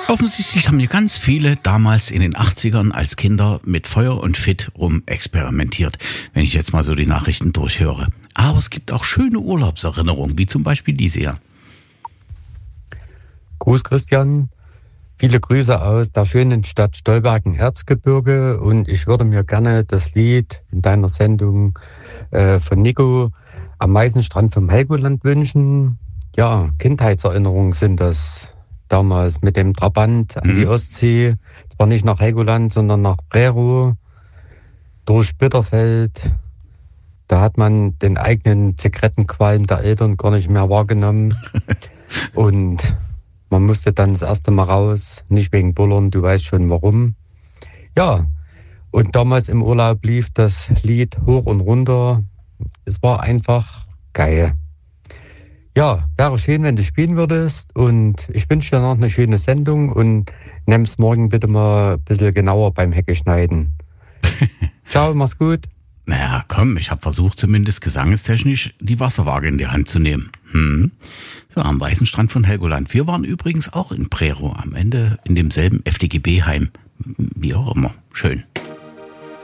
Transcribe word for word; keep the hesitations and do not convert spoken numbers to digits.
Offensichtlich haben hier ganz viele damals in den achtzigern als Kinder mit Feuer und Fit rum experimentiert, wenn ich jetzt mal so die Nachrichten durchhöre. Aber es gibt auch schöne Urlaubserinnerungen, wie zum Beispiel diese hier. Gruß Christian, viele Grüße aus der schönen Stadt Stolberg im Erzgebirge und ich würde mir gerne das Lied in deiner Sendung äh, von Nico am Meisenstrand vom Helgoland wünschen. Ja, Kindheitserinnerungen sind das. Damals mit dem Trabant an die Ostsee, zwar nicht nach Helgoland, sondern nach Prerow, durch Bitterfeld. Da hat man den eigenen Zigarettenqualm der Eltern gar nicht mehr wahrgenommen. Und man musste dann das erste Mal raus, nicht wegen Bullern, du weißt schon warum. Ja, und damals im Urlaub lief das Lied hoch und runter. Es war einfach geil. Ja, wäre schön, wenn du spielen würdest und ich wünsche dir noch eine schöne Sendung und nimm's morgen bitte mal ein bisschen genauer beim Hecke schneiden. Ciao, mach's gut. Naja, komm, ich habe versucht zumindest gesangestechnisch die Wasserwaage in die Hand zu nehmen. Hm. So, am weißen Strand von Helgoland. Wir waren übrigens auch in Prerow, am Ende in demselben F D G B-Heim. Wie auch immer. Schön.